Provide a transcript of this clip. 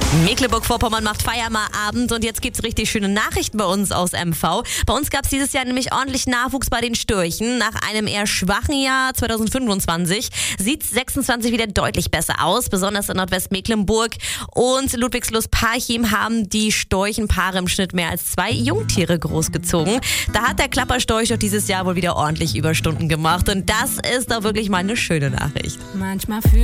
Mecklenburg-Vorpommern macht Feierabend und jetzt gibt's richtig schöne Nachrichten bei uns aus MV. Bei uns gab's dieses Jahr nämlich ordentlich Nachwuchs bei den Störchen. Nach einem eher schwachen Jahr 2025 sieht's 26 wieder deutlich besser aus, besonders in Nordwestmecklenburg und Ludwigslust-Parchim haben die Storchenpaare im Schnitt mehr als 2 Jungtiere großgezogen. Da hat der Klapperstorch doch dieses Jahr wohl wieder ordentlich Überstunden gemacht und das ist doch wirklich mal eine schöne Nachricht. Manchmal